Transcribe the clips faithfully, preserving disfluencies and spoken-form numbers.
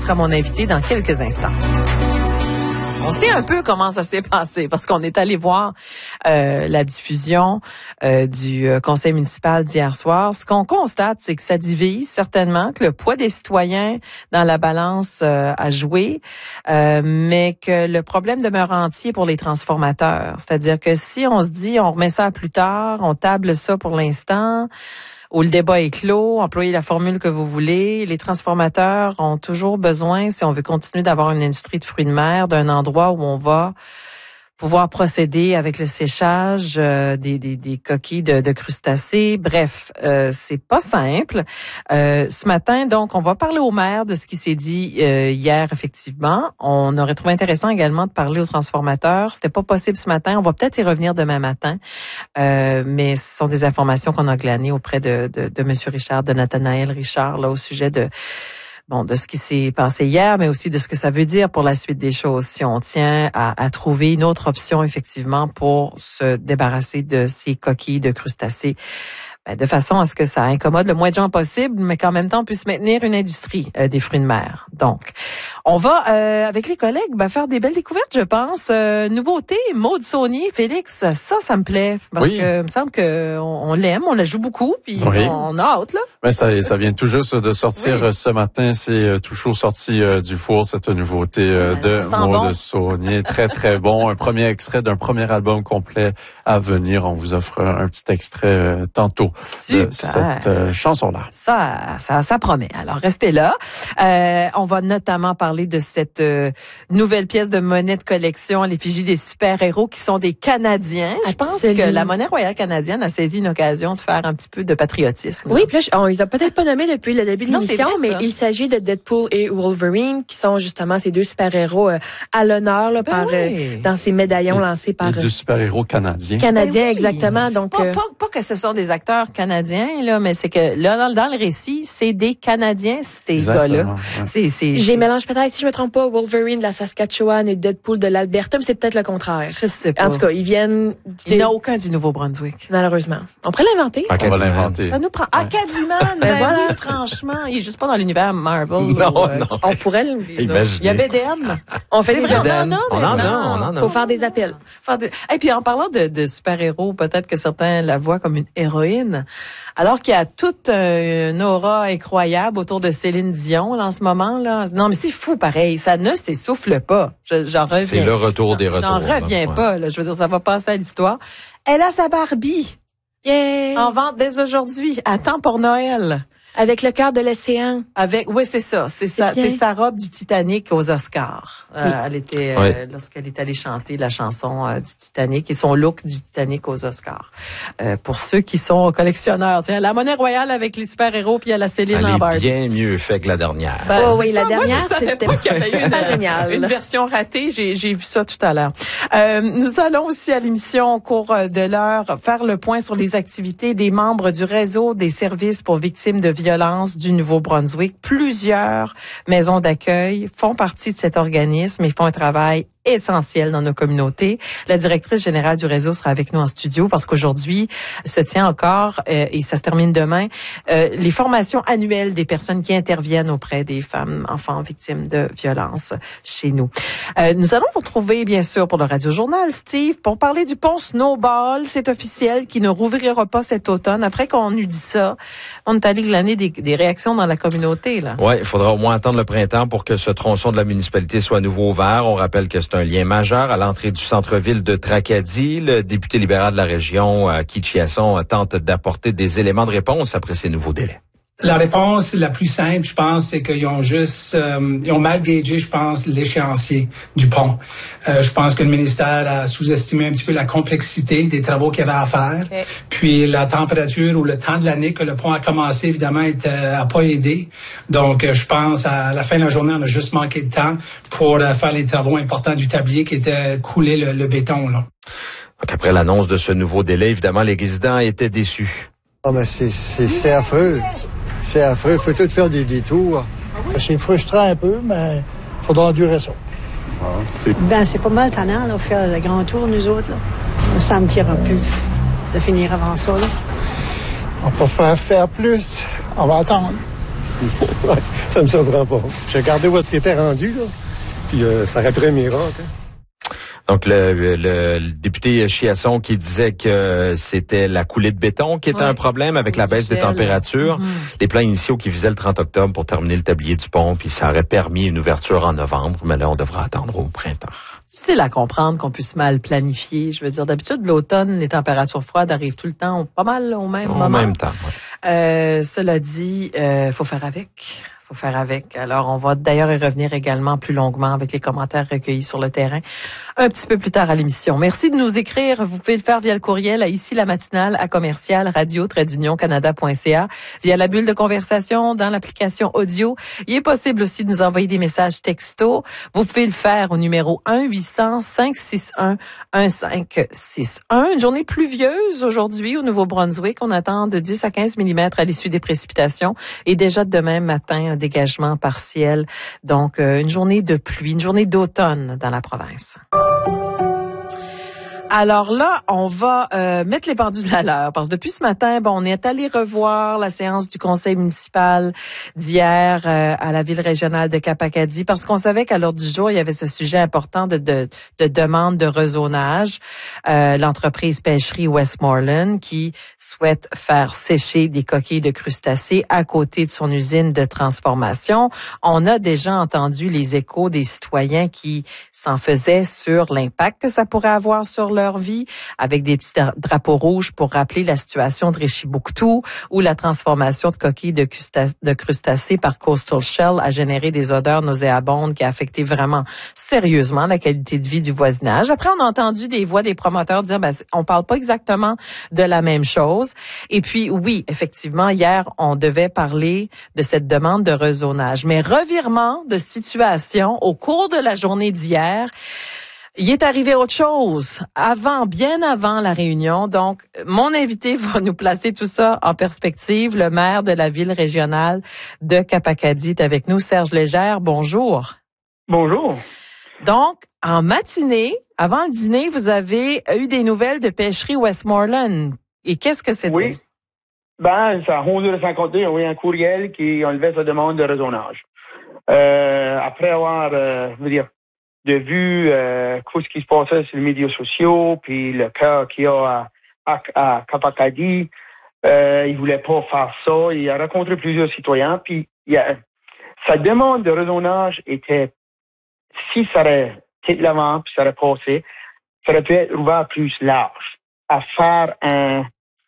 sera mon invité dans quelques instants. On sait un peu comment ça s'est passé parce qu'on est allé voir euh, la diffusion euh, du euh, conseil municipal d'hier soir. Ce qu'on constate, c'est que ça divise certainement, que le poids des citoyens dans la balance euh, a joué, euh, mais que le problème demeure entier pour les transformateurs. C'est-à-dire que si on se dit on remet ça à plus tard, on table ça pour l'instant, où le débat est clos, employez la formule que vous voulez. Les transformateurs ont toujours besoin, si on veut continuer d'avoir une industrie de fruits de mer, d'un endroit où on va pouvoir procéder avec le séchage euh, des, des, des coquilles de, de crustacés. Bref, euh, c'est pas simple. Euh, ce matin, donc, on va parler au maire de ce qui s'est dit euh, hier, effectivement. On aurait trouvé intéressant également de parler aux transformateurs. C'était pas possible ce matin. On va peut-être y revenir demain matin. Euh, mais ce sont des informations qu'on a glanées auprès de, de, de M. Richard, de Nathanaël Richard, là, au sujet de Bon, de ce qui s'est passé hier, mais aussi de ce que ça veut dire pour la suite des choses si on tient à, à trouver une autre option, effectivement, pour se débarrasser de ces coquilles de crustacés. Ben, de façon à ce que ça incommode le moins de gens possible, mais qu'en même temps, on puisse maintenir une industrie euh, des fruits de mer. Donc, on va, euh, avec les collègues, ben, faire des belles découvertes, je pense. Euh, nouveauté, Maude Saunier, Félix, ça, ça me plaît. Parce oui. que, il me semble que on, on l'aime, on la joue beaucoup, puis oui. on, on a hâte, là. Ben, ça, ça vient tout juste de sortir oui. ce matin. C'est euh, tout chaud sorti euh, du four, cette nouveauté euh, ben, de Maude bon. Saunier. Très, très bon. Un premier extrait d'un premier album complet à venir. On vous offre un, un petit extrait euh, tantôt. Super. De cette euh, chanson-là. Ça, ça, ça promet. Alors, restez là. Euh, on va notamment parler de cette euh, nouvelle pièce de monnaie de collection à l'effigie des super-héros qui sont des Canadiens. Je pense que la monnaie royale canadienne a saisi une occasion de faire un petit peu de patriotisme. Oui, puis là, on les a peut-être pas nommés depuis le début de non, l'émission, vrai, mais ça. il s'agit de Deadpool et Wolverine, qui sont justement ces deux super-héros euh, à l'honneur là, ben par oui. euh, dans ces médaillons et, lancés par... Les deux super-héros canadiens. Canadiens, ben oui. exactement. Donc, pas, euh, pas, pas que ce sont des acteurs canadiens, là, mais c'est que là, dans, dans le récit, c'est des Canadiens, ces gars-là. Ouais. C'est, c'est, j'ai mélange peut-être, si je me trompe pas, Wolverine de la Saskatchewan et Deadpool de l'Alberta, mais c'est peut-être le contraire. Je sais pas. En tout cas, ils viennent... Il n'y en a aucun du Nouveau-Brunswick. Malheureusement. On pourrait l'inventer. On va l'inventer. Ça nous prend... Acadiman, ben, ben voilà. Oui, franchement. Il est juste pas dans l'univers Marvel. Non, ou, euh, non. On pourrait le... Il y a B D M. On fait des vrai, on en a, on en a, on en a. Faut faire des appels. Et des... puis en parlant de, de super-héros, peut-être que certains la voient comme une héroïne, alors qu'il y a toute euh, une aura incroyable autour de Céline Dion là, en ce moment. Là. Non, mais c'est fou pareil. Ça ne s'essouffle pas. Je, j'en reviens. C'est le retour des retours. J'en reviens là, pas. Là. Je veux dire, ça va passer à l'histoire. Elle a sa Barbie. Yeah. En vente dès aujourd'hui. À temps pour Noël. Avec le cœur de l'océan. Avec, oui, c'est ça. C'est, c'est sa, c'est sa robe du Titanic aux Oscars. Euh, oui. Elle était, oui. euh, lorsqu'elle est allée chanter la chanson euh, du Titanic et son look du Titanic aux Oscars. Euh, pour ceux qui sont collectionneurs, tiens, la monnaie royale avec les super-héros puis il y a la Céline Elle Lambert. est bien mieux fait que la dernière. Ben, oh, oui, ça. la dernière, moi, je savais c'était pas qu'il y avait eu une, génial. une version ratée. J'ai, j'ai vu ça tout à l'heure. Euh, nous allons aussi à l'émission au cours de l'heure faire le point sur les activités des membres du réseau des services pour victimes de violences du Nouveau-Brunswick. Plusieurs maisons d'accueil font partie de cet organisme et font un travail essentiel dans nos communautés. La directrice générale du réseau sera avec nous en studio parce qu'aujourd'hui se tient encore, euh, et ça se termine demain, euh, les formations annuelles des personnes qui interviennent auprès des femmes, enfants victimes de violences chez nous. Euh, nous allons vous retrouver, bien sûr, pour le Radio-Journal, Steve, pour parler du pont Snowball. C'est officiel, qui ne rouvrira pas cet automne. Après qu'on eut dit ça, on est allé glaner des, des réactions dans la communauté, là. Ouais, il faudra au moins attendre le printemps pour que ce tronçon de la municipalité soit à nouveau ouvert. On rappelle que c'est un lien majeur à l'entrée du centre-ville de Tracadie. Le député libéral de la région, Keith Chiasson, tente d'apporter des éléments de réponse après ces nouveaux délais. La réponse la plus simple, je pense, c'est qu'ils ont juste, euh, ils ont mal gagé, je pense, l'échéancier du pont. Euh, je pense que le ministère a sous-estimé un petit peu la complexité des travaux qu'il y avait à faire. Okay. Puis la température ou le temps de l'année que le pont a commencé, évidemment, n'a pas aidé. Donc, je pense, à la fin de la journée, on a juste manqué de temps pour euh, faire les travaux importants du tablier qui était couler le, le béton, là. Donc, après l'annonce de ce nouveau délai, évidemment, les résidents étaient déçus. Ah, ben, c'est, c'est, c'est affreux. C'est affreux, il faut tout faire des détours. C'est frustrant un peu, mais il faudra endurer ça. Ah, c'est... Ben, c'est pas mal tannant, là, faire le grand tour, nous autres, là. Il me semble qu'il y aura plus de finir avant ça, là. On peut faire faire plus. On va attendre. Puis, ouais, ça me surprend pas. J'ai regardé où est-ce qu'il était rendu, là. Puis euh, ça aurait pris un miracle. Hein. Donc, le, le, le député Chiasson qui disait que c'était la coulée de béton qui était ouais. un problème avec la baisse des températures. Mm-hmm. Les plans initiaux qui visaient le trente octobre pour terminer le tablier du pont, puis ça aurait permis une ouverture en novembre, mais là, on devra attendre au printemps. C'est difficile à comprendre qu'on puisse mal planifier. Je veux dire, d'habitude, l'automne, les températures froides arrivent tout le temps, pas mal au même au moment. Au même temps, ouais. Euh, cela dit, euh, faut faire avec. Faut faire avec. Alors, on va d'ailleurs y revenir également plus longuement avec les commentaires recueillis sur le terrain un petit peu plus tard à l'émission. Merci de nous écrire. Vous pouvez le faire via le courriel à ici la matinale à commercial radio trait d'union canada point c a, via la bulle de conversation dans l'application audio. Il est possible aussi de nous envoyer des messages texto. Vous pouvez le faire au numéro un huit cents cinq six un un cinq six un. Une journée pluvieuse aujourd'hui au Nouveau-Brunswick. On attend de dix à quinze millimètres à l'issue des précipitations et déjà demain matin un dégagement partiel. Donc, euh, une journée de pluie, une journée d'automne dans la province. Alors là, on va euh, mettre les pendules à l'heure parce que depuis ce matin, bon, on est allé revoir la séance du conseil municipal d'hier euh, à la ville régionale de Cap-Acadie parce qu'on savait qu'à l'ordre du jour, il y avait ce sujet important de, de, de demande de rezonage. Euh, l'entreprise Pêcherie Westmoreland qui souhaite faire sécher des coquilles de crustacés à côté de son usine de transformation. On a déjà entendu les échos des citoyens qui s'en faisaient sur l'impact que ça pourrait avoir sur leur leur vie, avec des petits drapeaux rouges pour rappeler la situation de Richibouctou, où la transformation de coquilles de, custa- de crustacés par Coastal Shell a généré des odeurs nauséabondes qui a affecté vraiment sérieusement la qualité de vie du voisinage. Après, on a entendu des voix des promoteurs dire, ben, on parle pas exactement de la même chose. Et puis, oui, effectivement, hier, on devait parler de cette demande de rezonage. Mais revirement de situation au cours de la journée d'hier, il est arrivé autre chose avant, bien avant la réunion. Donc, mon invité va nous placer tout ça en perspective. Le maire de la ville régionale de Cap-Acadie est avec nous, Serge Légère. Bonjour. Bonjour. Donc, en matinée, avant le dîner, vous avez eu des nouvelles de Pêcherie Westmoreland. Et qu'est-ce que c'était? Oui. Ben, c'est à onze heures cinquante et un, on a eu un courriel qui enlevait sa demande de rezonage. Euh, après avoir, euh, je veux dire, de vu euh, tout ce qui se passait sur les médias sociaux, puis le cas qu'il y a à, à, à Cap-Acadie, euh, il voulait pas faire ça. Il a rencontré plusieurs citoyens, puis il a, sa demande de rezonage était, si ça aurait été de l'avant, puis ça aurait passé, ça aurait pu être ouvert plus large, à faire un,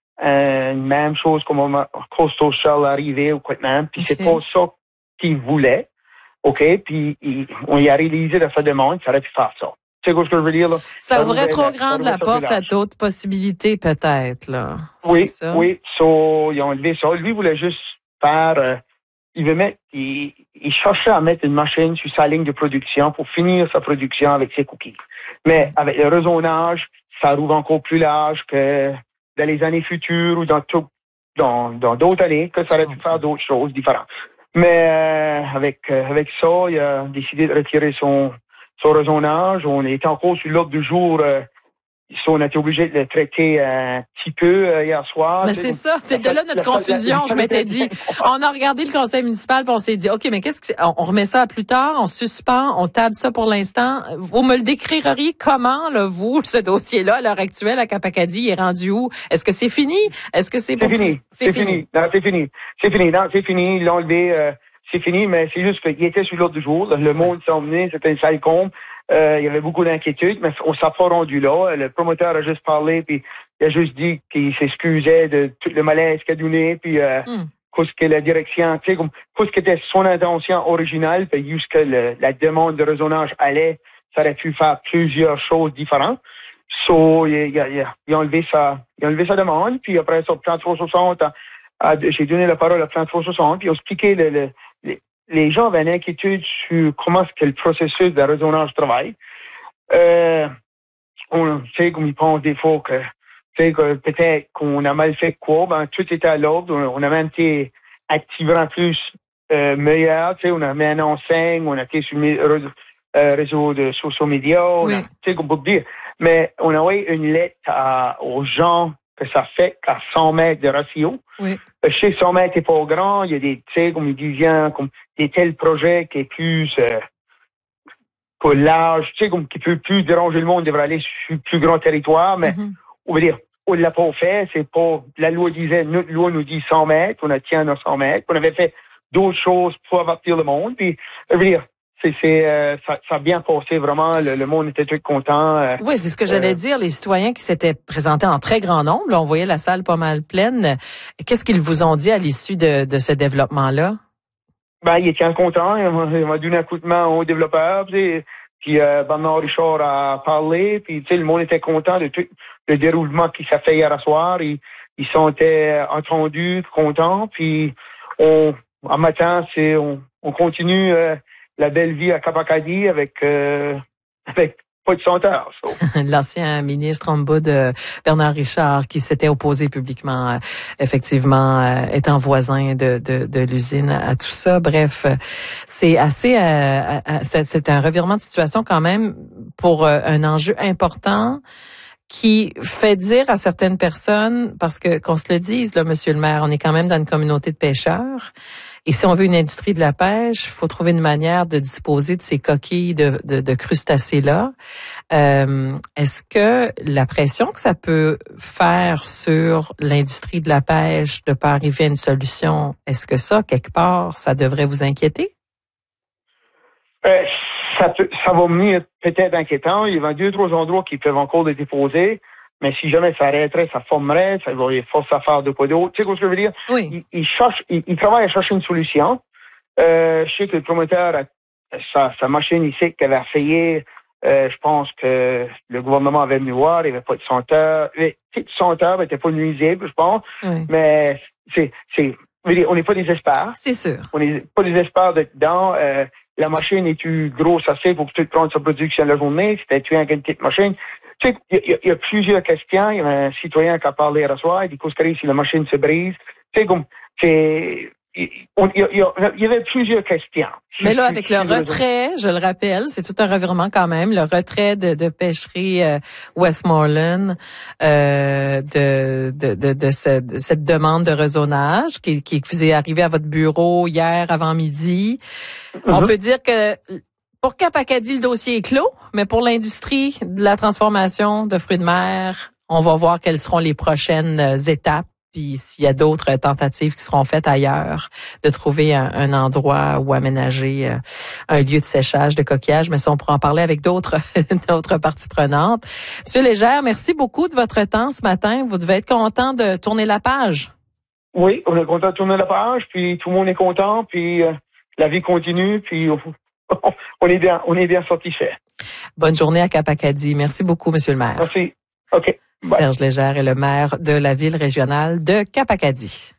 un même chose comme Coastal Shell arrivé ou quoi de même, puis okay. C'est pas ça qu'il voulait. OK, puis il, on y a réalisé de sa demande, ça aurait pu faire ça. Tu sais ce que je veux dire, là? Ça, ça ouvrait trop grande la porte à d'autres possibilités, peut-être, là. Oui, ça? oui. So, ils ont enlevé ça. Lui, il voulait juste faire, euh, il veut mettre, il, il cherchait à mettre une machine sur sa ligne de production pour finir sa production avec ses cookies. Mais avec le rezonage, ça rouvre encore plus large que dans les années futures ou dans tout, dans, dans d'autres années, que ça aurait pu faire d'autres choses différentes. Mais euh, avec euh, avec ça, il a décidé de retirer son son rezonage. On était encore sur l'ordre du jour. Euh, on a été obligé de le traiter un petit peu euh, hier soir. Mais c'est ça, c'est de là notre confusion. Je m'étais dit, on a regardé le conseil municipal, puis on s'est dit, ok, mais qu'est-ce que c'est? On remet ça à plus tard, on suspend, on table ça pour l'instant. Vous me le décririez comment, là, vous, ce dossier-là, à l'heure actuelle, à Cap-Acadie, il est rendu où? Est-ce que c'est fini? Est-ce que c'est C'est fini. C'est fini. Non, c'est fini. C'est fini. Non, c'est fini. Ils l'ont enlevé. Euh, c'est fini, mais c'est juste qu'il était sur l'ordre du jour. Le monde s'est emmené, c'était une salle comble. Euh, il y avait beaucoup d'inquiétudes, mais on s'est pas rendu là. Le promoteur a juste parlé, puis il a juste dit qu'il s'excusait de tout le malaise qu'il a donné, puis euh, mm. qu'est-ce que la direction, tu sais, comme qu'est-ce que était son intention originale, puis jusque le, la demande de rezonage allait, ça aurait pu faire plusieurs choses différentes. So, il, il, il, il a enlevé sa, il a enlevé sa demande, puis après ça, plan trois cent soixante, a, a, j'ai donné la parole à plan trois cent soixante, puis ils ont expliqué le, le, les, les gens avaient une inquiétude sur comment est-ce que le processus de rezonage travaille. Euh, on sait comme ils pensent des fois que, tu sais, que peut-être qu'on a mal fait quoi, ben, tout était à l'ordre. On, on a même été activement plus, euh, meilleur, tu sais, on a mis une enseigne, on a été sur le euh, réseau de sociaux médias, oui. Tu sais, qu'on peut dire. Mais on a envoyé une lettre à, aux gens que ça fait qu'à cent mètres de ratio. Oui. Chez cent mètres est pas grand, il y a des, tu sais, comme il dit, bien, comme des tels projets qui est plus, euh, plus large, tu sais, comme qui peut plus déranger le monde, devrait aller sur plus grand territoire, mais, mm-hmm. on va dire, on l'a pas fait, c'est pas, la loi disait, notre loi nous dit cent mètres, on a tient à cent mètres, on avait fait d'autres choses pour avertir le monde, puis, je veux dire, c'est, c'est, euh, ça, ça a bien passé, vraiment, le, le monde était tout content. Euh, oui, c'est ce que j'allais euh, dire, les citoyens qui s'étaient présentés en très grand nombre, là, on voyait la salle pas mal pleine. Qu'est-ce qu'ils vous ont dit à l'issue de, de ce développement-là? Ben, ils étaient contents, ils m'ont donné un coup de main aux développeurs, puis, puis euh, Bernard Richard a parlé, puis, tu sais, le monde était content de tout le déroulement qui s'est fait hier soir, ils, ils sont entendus, contents, puis on, en matin, c'est, on, on continue, euh, la belle vie à Cap-Acadie avec euh, avec pas de senteur. So. L'ancien ministre en bas de Bernard Richard qui s'était opposé publiquement, euh, effectivement, euh, étant voisin de, de, de l'usine à, à tout ça. Bref, c'est assez, euh, c'est, c'est un revirement de situation quand même pour euh, un enjeu important qui fait dire à certaines personnes, parce que qu'on se le dise, là, Monsieur le maire, on est quand même dans une communauté de pêcheurs. Et si on veut une industrie de la pêche, il faut trouver une manière de disposer de ces coquilles de, de, de crustacés-là. Euh, est-ce que la pression que ça peut faire sur l'industrie de la pêche de pas arriver à une solution, est-ce que ça, quelque part, ça devrait vous inquiéter? Euh, ça, peut, ça va me peut-être inquiétant. Il y a deux, trois endroits qui peuvent encore les déposer. Mais si jamais ça arrêterait, ça formerait, ça va y force à faire de quoi d'autre. Tu sais quoi ce que je veux dire? Oui. Il, il cherche, il, il travaille à chercher une solution. Euh, je sais que le promoteur, a, sa, sa machine ici qu'elle avait essayé, euh, je pense que le gouvernement avait venu voir, il n'y avait pas de senteur. Le senteur n'était pas nuisible, je pense. Oui. Mais c'est, c'est, on n'est pas des experts. C'est sûr. On n'est pas des experts dedans. Euh, la machine est-tu grosse assez pour que tu prennes sa production la journée? C'était-tu une petite machine? Tu sais, il y, y, y a plusieurs questions. Il y a un citoyen qui a parlé hier soir. Il dit qu'est-ce qui arrive si la machine se brise? Tu sais, comme, c'est, il y, y, y avait plusieurs questions. Mais là, avec le retrait, je le rappelle, c'est tout un revirement quand même, le retrait de, de pêcherie euh, Westmoreland, euh, de, de, de, de, ce, de cette demande de rezonage qui, qui vous est arrivée à votre bureau hier avant midi. Mm-hmm. On peut dire que pour Cap-Acadie, le dossier est clos, mais pour l'industrie de la transformation de fruits de mer, on va voir quelles seront les prochaines étapes. Puis s'il y a d'autres tentatives qui seront faites ailleurs, de trouver un, un endroit où aménager euh, un lieu de séchage de coquillages, mais ça, on pourra en parler avec d'autres d'autres parties prenantes. Monsieur Légère, merci beaucoup de votre temps ce matin. Vous devez être content de tourner la page. Oui, on est content de tourner la page, puis tout le monde est content, puis euh, la vie continue, puis on, on est bien, on est bien satisfait. Bonne journée à Cap-Acadie. Merci beaucoup, Monsieur le maire. Merci. OK. Serge Légère est le maire de la ville régionale de Cap-Acadie.